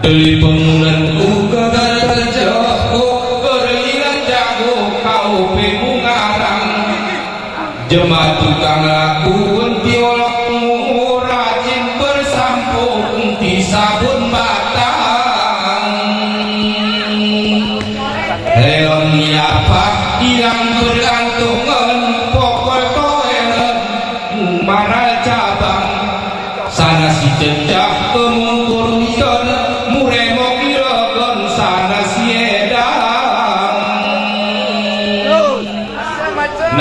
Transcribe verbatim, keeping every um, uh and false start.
Beli pengunan uga terjauh Berilan jago kau pengungarang Jemaah tukang laku Enti olokmu rajin bersampo Enti sabun batang Leon nyapak yang bergantungan Pokok toilet Maral cabang Sana si cecah kemungkur ton